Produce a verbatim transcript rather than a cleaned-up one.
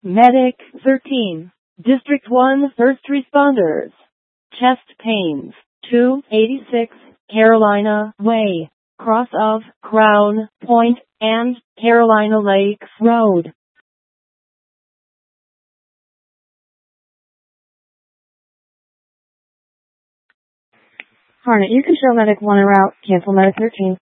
Medic thirteen. District one First Responders. Chest pains. two eighty-six Carolina Way. Cross of Crown Point and Carolina Lakes Road. Hornet, you can show Medic one en route. Cancel Medic thirteen.